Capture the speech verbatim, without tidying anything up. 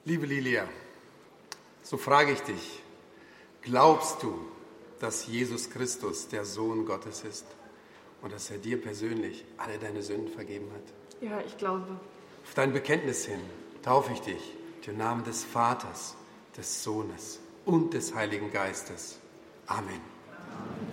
Liebe Lilia, so frage ich dich, glaubst du, dass Jesus Christus der Sohn Gottes ist und dass er dir persönlich alle deine Sünden vergeben hat? Ja, ich glaube. Auf dein Bekenntnis hin taufe ich dich im Namen des Vaters, des Sohnes und des Heiligen Geistes. Amen.